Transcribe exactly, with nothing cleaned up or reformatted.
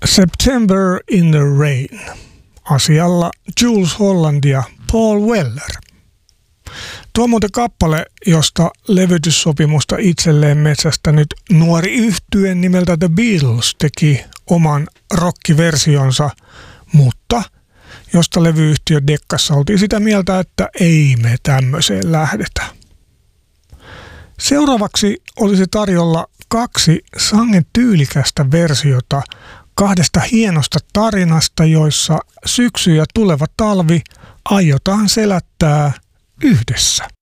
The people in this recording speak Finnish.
September in the Rain. Asialla Jools Holland ja Paul Weller. Tuo on muuten kappale, josta levytyssopimusta itselleen metsästänyt nuori yhtye nimeltä The Beatles teki oman rockiversionsa, mutta josta levyyhtiö Dekkassa oltiin sitä mieltä, että ei me tämmöiseen lähdetä. Seuraavaksi olisi tarjolla kaksi sangen tyylikästä versiota kahdesta hienosta tarinasta, joissa syksy ja tuleva talvi aiotaan selättää yhdessä.